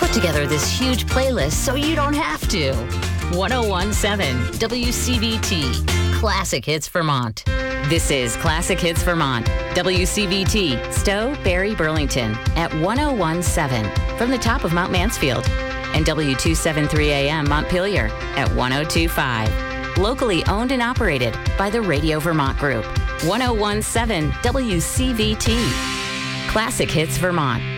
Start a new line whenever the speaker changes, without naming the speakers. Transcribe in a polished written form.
put together this huge playlist so you don't have to. 1017 WCVT, Classic Hits Vermont. This is Classic Hits Vermont, WCVT, Stowe, Barrie, Burlington, at 1017 from the top of Mount Mansfield, and W273 AM Montpelier at 1025. Locally owned and operated by the Radio Vermont Group. 1017 WCVT, Classic Hits Vermont.